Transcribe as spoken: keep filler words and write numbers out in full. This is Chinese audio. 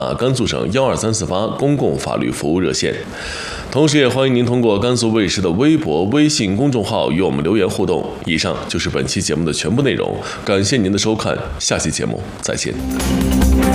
啊，甘肃省幺二三四八公共法律服务热线。同时也欢迎您通过甘肃卫视的微博、微信公众号与我们留言互动。以上就是本期节目的全部内容，感谢您的收看，下期节目再见。